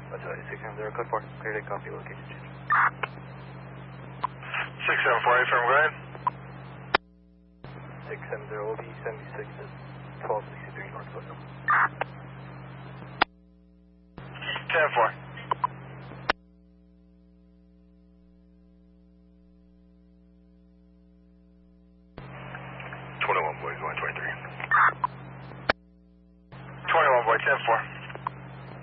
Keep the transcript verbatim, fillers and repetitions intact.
That's right, six seven zero, code four. Clear to copy, location change. six seven four eight, firm, go ahead. six seven zero will be seventy-six at twelve sixty-three North Coast. ten four. twenty-one boys, one twenty-three. twenty-one boy, ten four.